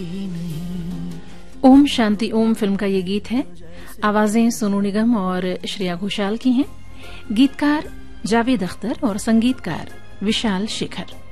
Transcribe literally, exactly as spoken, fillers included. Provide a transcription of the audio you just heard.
Om Shanti Om film का ये गीत है। आवाजें सोनू निगम और श्रेया घोषाल की हैं। गीतकार जावेद अख्तर और संगीतकार विशाल शेखर।